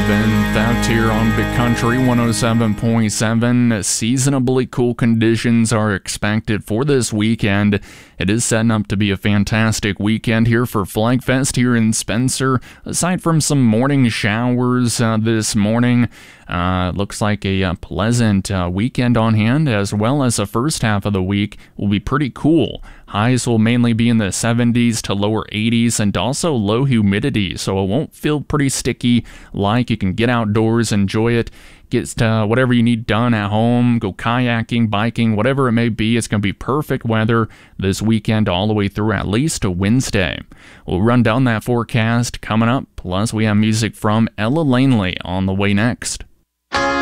11th out here on Big Country 107.7. Seasonably cool conditions are expected for this weekend. It is setting up to be a fantastic weekend here for Flag Fest here in Spencer. Aside from some morning showers this morning, looks like a pleasant weekend on hand, as well as the first half of the week will be pretty cool. Highs will mainly be in the 70s to lower 80s and also low humidity, so it won't feel pretty sticky. Like you can get outdoors, enjoy it, get whatever you need done at home, go kayaking, biking, whatever it may be. It's going to be perfect weather this weekend all the way through at least to Wednesday. We'll run down that forecast coming up, plus we have music from Ella Langley on the way next.